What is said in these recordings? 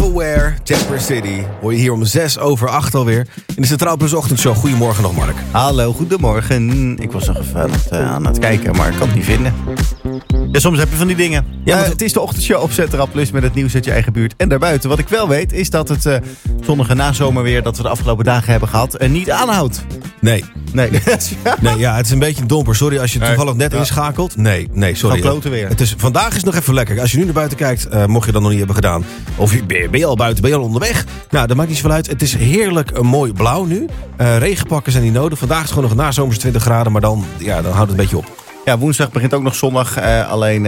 Self-Aware, Temper City. Hoor je hier om 6:08 alweer. In de Centraal Plus Ochtendshow. Goedemorgen nog, Mark. Hallo, goedemorgen. Ik was nog even aan het kijken, maar ik kan het niet vinden. Ja, soms heb je van die dingen. Ja, het is de ochtendshow op Centraal Plus met het nieuws uit je eigen buurt en daarbuiten. Wat ik wel weet, is dat het zonnige nazomerweer dat we de afgelopen dagen hebben gehad niet aanhoudt. Nee. Nee, Ja, het is een beetje een domper. Sorry als je toevallig net inschakelt. Nee, sorry. Van kloten weer. Vandaag is het nog even lekker. Als je nu naar buiten kijkt, mocht je dat nog niet hebben gedaan. Of ben je al buiten, ben je al onderweg? Nou, dat maakt niet zoveel uit. Het is heerlijk mooi blauw nu. Regenpakken zijn niet nodig. Vandaag is het gewoon nog nazomers 20 graden, maar dan houdt het een beetje op. Ja, woensdag begint ook nog zondag. Alleen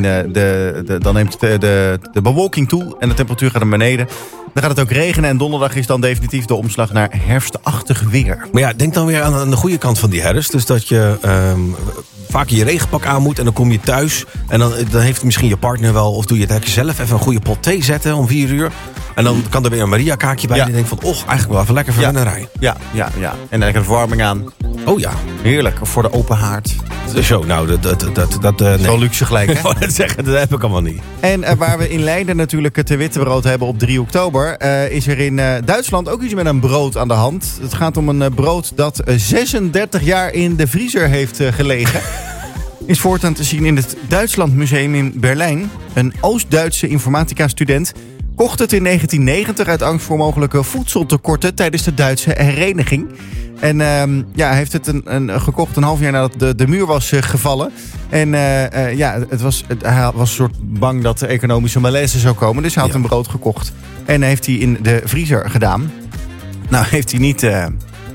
dan neemt de bewolking toe en de temperatuur gaat naar beneden. Dan gaat het ook regenen en donderdag is dan definitief de omslag naar herfstachtig weer. Maar ja, denk dan weer aan de goede kant van die herfst. Dus dat je vaker je regenpak aan moet en dan kom je thuis. En dan heeft misschien je partner wel, of doe je het zelf even een goede pot thee zetten om 4 uur. En dan kan er weer een Maria-kaakje bij. En je denkt van, eigenlijk wel even lekker verwennerij. Ja. En dan de verwarming aan. Oh ja. Heerlijk, voor de open haard. Zo, nou, dat nee. Wel luxe gelijk, hè? Ik wou net zeggen, dat heb ik allemaal niet. En waar we in Leiden natuurlijk het wittebrood hebben op 3 oktober... is er in Duitsland ook iets met een brood aan de hand. Het gaat om een brood dat 36 jaar in de vriezer heeft gelegen. Is voortaan te zien in het Duitslandmuseum in Berlijn. Een Oost-Duitse informatica-student kocht het in 1990 uit angst voor mogelijke voedseltekorten tijdens de Duitse hereniging. En hij heeft het gekocht een half jaar nadat de muur was gevallen. En hij was een soort bang dat de economische malaise zou komen. Dus hij had een brood gekocht. En heeft hij in de vriezer gedaan. Nou heeft hij niet te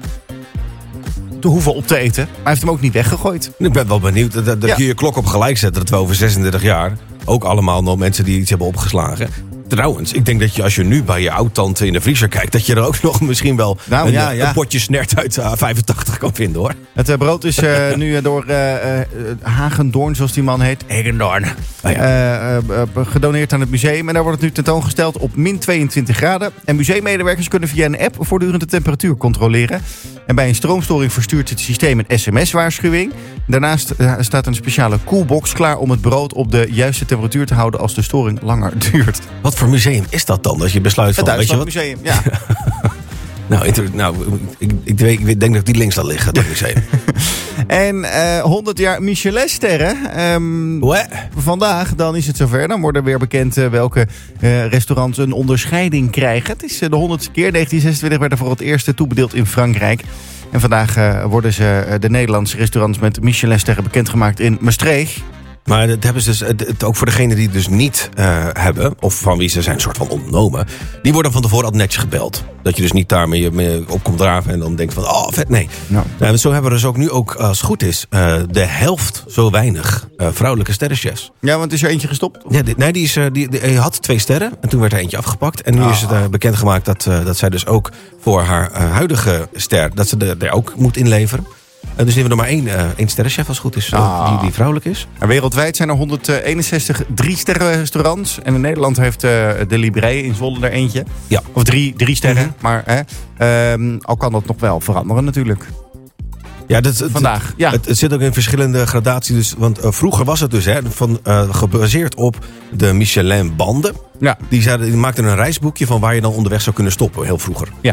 hoeven op te eten. Maar hij heeft hem ook niet weggegooid. Ik ben wel benieuwd. Dat kun je je klok op gelijk zetten. Dat we over 36 jaar ook allemaal nog mensen die iets hebben opgeslagen. Trouwens, ik denk dat je als je nu bij je oud-tante in de vriezer kijkt... dat je er ook nog misschien wel een potje snert uit 85 kan vinden, hoor. Het brood is nu door Hagendoorn, zoals die man heet. Hagendoorn. Gedoneerd aan het museum. En daar wordt het nu tentoongesteld op min 22 graden. En museummedewerkers kunnen via een app voortdurend de temperatuur controleren. En bij een stroomstoring verstuurt het systeem een sms-waarschuwing. Daarnaast staat een speciale koelbox klaar om het brood op de juiste temperatuur te houden als de storing langer duurt. Wat voor museum is dat dan? Dat je besluit van... Het Duitslandmuseum, ja. Ik denk dat ik die links laat liggen, dat museum. En 100 jaar Michelin-sterren. Vandaag, dan is het zover. Dan worden weer bekend welke restaurants een onderscheiding krijgen. Het is de 100ste keer. 1926 werd er voor het eerst toebedeeld in Frankrijk. En vandaag worden de Nederlandse restaurants met Michelin-sterren bekendgemaakt in Maastricht. Maar dat hebben ze dus, ook voor degenen die het dus niet hebben... of van wie ze zijn een soort van ontnomen... die worden van tevoren al netjes gebeld. Dat je dus niet daar mee op komt draven en dan denkt van... oh, vet, nee. Nou, zo hebben we dus ook nu, ook als het goed is... de helft zo weinig vrouwelijke sterrenchefs. Ja, want is er eentje gestopt? Ja, die had 2 sterren en toen werd er eentje afgepakt. En nu is het bekendgemaakt dat zij dus ook voor haar huidige ster... dat ze er ook moet inleveren. Dus hebben we er maar één sterrenchef als het goed is, die vrouwelijk is. En wereldwijd zijn er 161 3-sterren-restaurants. En in Nederland heeft de Libreye in Zwolle er eentje. Ja. Of 3 sterren. Maar al kan dat nog wel veranderen natuurlijk. Ja, vandaag. Ja. Het zit ook in verschillende gradaties. Dus, want vroeger was het dus gebaseerd op de Michelin-banden. Ja. Die maakten een reisboekje van waar je dan onderweg zou kunnen stoppen. Heel vroeger. Ja.